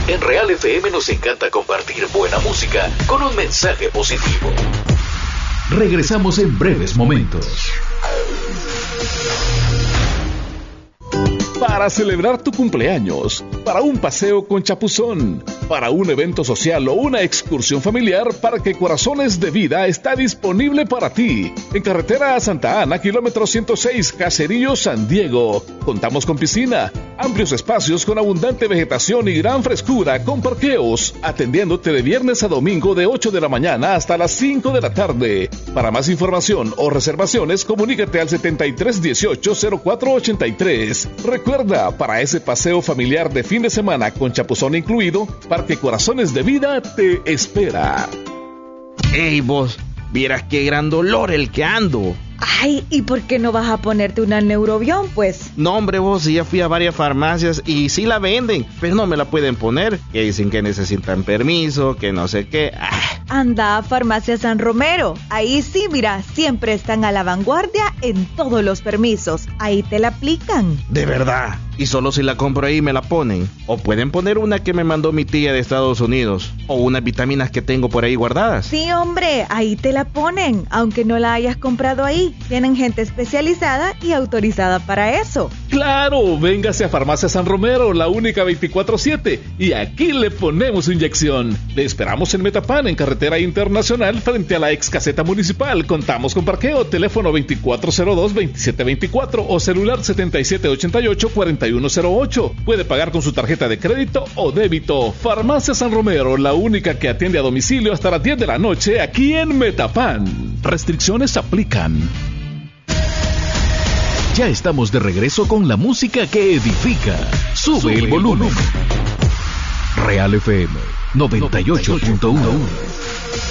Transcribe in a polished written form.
En Real FM nos encanta compartir buena música con un mensaje positivo. Regresamos en breves momentos. Para celebrar tu cumpleaños, para un paseo con chapuzón, para un evento social o una excursión familiar, Parque Corazones de Vida está disponible para ti. En carretera a Santa Ana, kilómetro 106, Caserío, San Diego. Contamos con piscina, amplios espacios con abundante vegetación y gran frescura con parqueos, atendiéndote de viernes a domingo de 8 de la mañana hasta las 5 de la tarde. Para más información o reservaciones, comunícate al 7318-0483. Recuerda, para ese paseo familiar de fin de semana con chapuzón incluido, Parque Corazones de Vida te espera. ¡Ey vos! Vieras qué gran dolor el que ando. Ay, ¿y por qué no vas a ponerte una Neurobión, pues? No, hombre, vos, ya fui a varias farmacias y sí la venden, pero no me la pueden poner. Que dicen que necesitan permiso, que no sé qué. Anda a Farmacia San Romero. Ahí sí, mira, siempre están a la vanguardia en todos los permisos. Ahí te la aplican. ¿De verdad? ¿Y solo si la compro ahí me la ponen? ¿O pueden poner una que me mandó mi tía de Estados Unidos? ¿O unas vitaminas que tengo por ahí guardadas? Sí, hombre, ahí te la ponen, aunque no la hayas comprado ahí. Tienen gente especializada y autorizada para eso. ¡Claro! Véngase a Farmacia San Romero, la única 24/7. Y aquí le ponemos su inyección. Le esperamos en Metapán, en carretera internacional, frente a la ex caseta municipal. Contamos con parqueo, teléfono 2402-2724 o celular 7788-4108. Puede pagar con su tarjeta de crédito o débito. Farmacia San Romero, la única que atiende a domicilio hasta las 10 de la noche aquí en Metapán. Restricciones aplican. Ya estamos de regreso con la música que edifica. Sube el volumen. Real FM 98.1.